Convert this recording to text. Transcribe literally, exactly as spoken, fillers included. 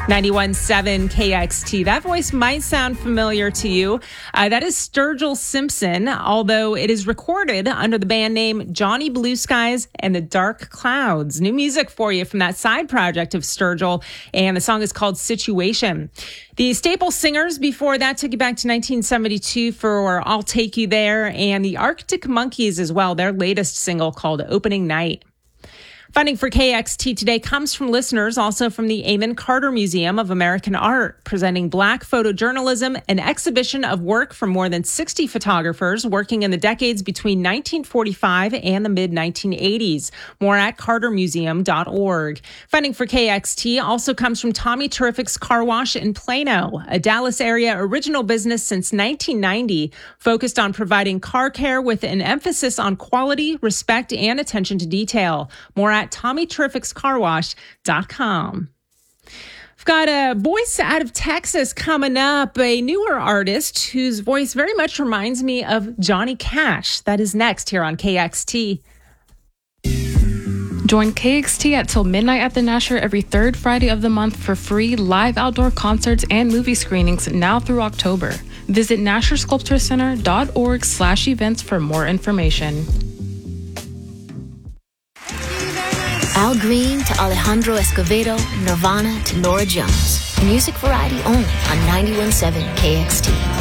ninety-one point seven K X T. That voice might sound familiar to you. Uh, that is Sturgill Simpson, although it is recorded under the band name Johnny Blue Skies and the Dark Clouds. New music for you from that side project of Sturgill, and the song is called Situation. The Staple Singers before that took you back to nineteen seventy-two for I'll Take You There, and the Arctic Monkeys as well, their latest single called Opening Night. Funding for K X T today comes from listeners, also from the Amon Carter Museum of American Art, presenting Black photojournalism, an exhibition of work from more than sixty photographers working in the decades between nineteen forty-five and the mid nineteen eighties. More at carter museum dot org. Funding for K X T also comes from Tommy Terrific's Car Wash in Plano, a Dallas area original business since nineteen ninety, focused on providing car care with an emphasis on quality, respect, and attention to detail. More at tommy terrifics car wash dot com. I've got a voice out of Texas coming up, a newer artist whose voice very much reminds me of Johnny Cash. That is next here on K X T. Join K X T at till midnight at the Nasher every third Friday of the month for free live outdoor concerts and movie screenings now through October. Visit nasher sculpture center dot org slash events for more information. Al Green to Alejandro Escovedo, Nirvana to Nora Jones. Music variety only on ninety-one point seven K X T.